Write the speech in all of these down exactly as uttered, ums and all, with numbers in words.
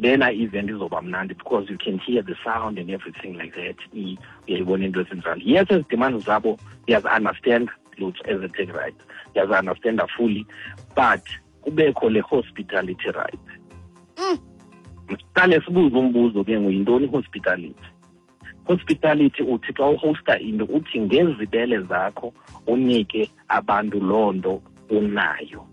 lena event izoba mnandi because you can hear the sound and everything like that. Uyayibona into esenjalo. Yes, as demand zabo, yes, understand lutho as a tech right. Yes, I understand that fully, but kubekho le hospitality right. Qale sibuze umbuzo ke nguyintoni hospitality. Hospitality uthi xa uhosta into uthi ngezibele zakho unike abantu londo unayo.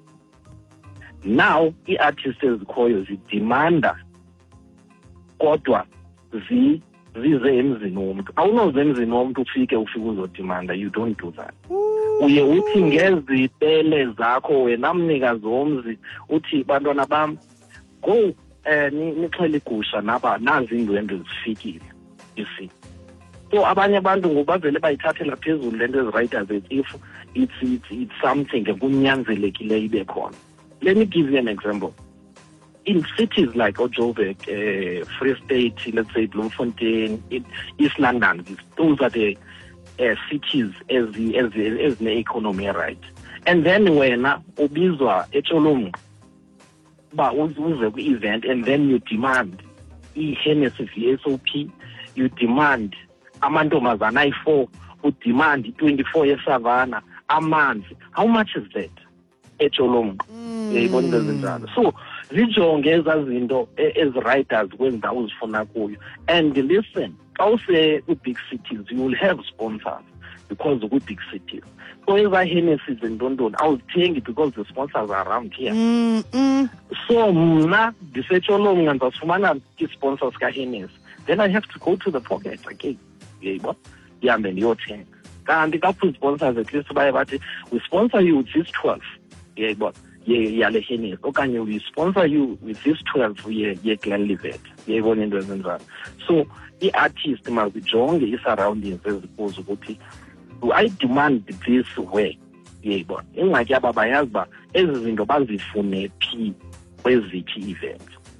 Now i-artists ezikhoyo zidemanda kodwa zi zize emzini womuntu. Awunoze emzini womuntu ufike ufike uzodemanda. You don't do that. Uye uthi ngezibele zakho wena mnikazi womzi uthi bantwana bam go eh nixhele igusha naba nazi indwendwe zifikile. You see. So abanye abantu ngobavele bayithathela phezulu lento ezwriters if it's it's, it's something ekunyanzelekileyo ibe khona. Let me give you an example. In cities like Joburg, uh, Free State, let's say Bloemfontein, it, East London, those are the uh, cities as the as the as the economy, right? And then when ubizwa eCholong ba uze event, and then you demand i-Hennessy V S O P, you demand amantombazana ayi-four, you demand twenty-four yeSavannah, amanzi. How much is that? eCholong. Mm. So zijonge ezazinto as writers kwenza uzifuna kuyo. And listen, also with big cities you will have sponsors because of big cities. So as I Hennessy in London, I was saying it because the sponsors are around here. Mm, mm. So mna disecholong and asumana sponsors ka Hennessy. Then I have to go to the pocket again. Yeah, yeah, man, your ten. And the couple sponsors at least by about we sponsor you with this twelve. Yeah, but yeah, yeah, le Hennessy. Okay, we sponsor you with this twelve. Yeah, yeah, Glenlivet. Yeah, one in the so the artist must be joined the surroundings as opposed to do I demand this way? Yeah, but in my job, I have but as in the buzz for me P with the event.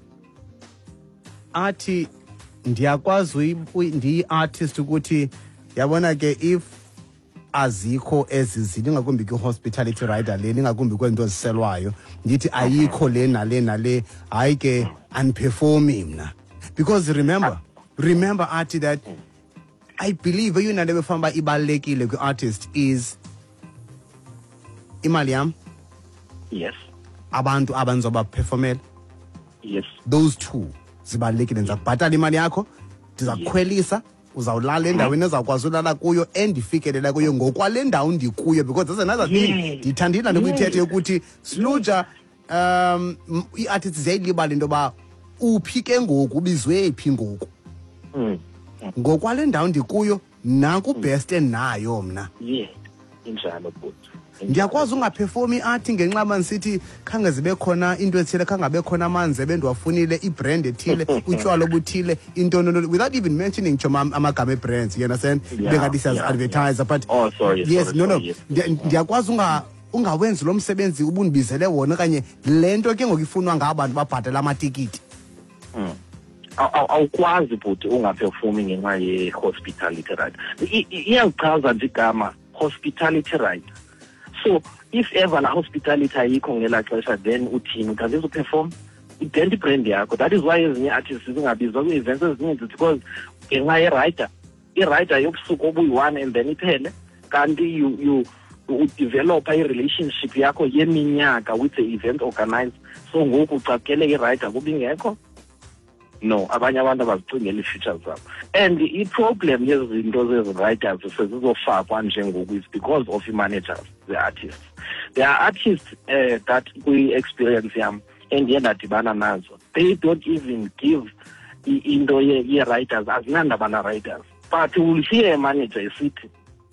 Arti, ndiyakwazi ndi artist ukuthi yabona ke if azikho ezizini ngakumbi ku hospitality rider le ngakumbi kwento ziselwayo ndithi ayikho le nale nale hayi ke unperforming mina because remember remember Arti that I believe you na lebefamba ibalekile ku artist is imali yam. Yes. Abantu abanzoba performela. Yes. Those two zibalekile ndizakubhatala imali yakho ndizakukhwelisa uzawulala endaweni ezakwazi ulala kuyo endifikelela kuyo ngokwale ndawo ndikuyo because that's another thing ndithandile nokuyithethe ukuthi Sluja um i-artists ziyayilibala into ba uphi ke ngoku ubizwe phi ngoku ngokwale ndawo ndikuyo naku best enayo mna yeah injalo but ndiyakwazi ungaperform iart ngenxa manisithi khange zibe khona into ethile khangabe khona amanzi ebendiwafunile ibrand ethile utywalo obuthile into without even mentioning choma amagama ebrands you understand bengathi siyazi advertiser but oh sorry yes no no ndiyakwazi unga ungawenzi lo msebenzi ubundibizele wona kanye lento ke ngokufunwa ngabantu babhatala amatikiti awukwazi but ungaperforming ngenxa ye hospitality right iyachaza nje igama hospitality right. So if ever la hospitality ayikho ngela xesha then uthini uthazizo perform ident brand yakho. That is why ezinye artists zingabizwa ku events eziningi because ngenxa ye writer i writer yobusuku obuyi-one and then iphele kanti you you u develop a relationship yakho yeminyaka with the event organizer. So ngoku ucakele i writer kubingekho no abanye abantu abazicingela i-future zabo and i-problem yezinto zezi-writers sezizofakwa njengoku is because of i-managers the artists. There are artists uh, that kwi-experience yam endiye ndadibana nazo they don't even give into ye-writers azinandaba na-writers but will hear a manager esithi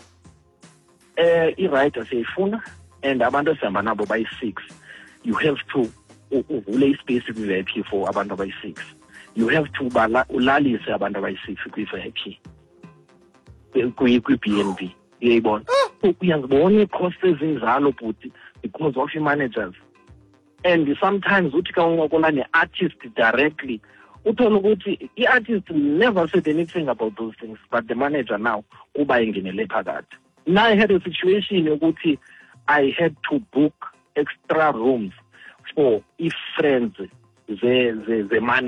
um i-writer siyayifuna and abantu esihamba nabo bayi-six you have to uvule ispace kwi-V I P for abantu abayi-six. You have to ulalise abantu abayi-six kwi-V I P kwi-B N B uyayibona uyazibona i-cost ezinjalo bhuti because of i-managers and sometimes uthi ka uncokola ne-artist directly uthola ukuthi i-artist never said anything about those things but the manager now kuba engenele phakathi. Now I had a situation yokuthi I had to book extra rooms for if friends ze ze ze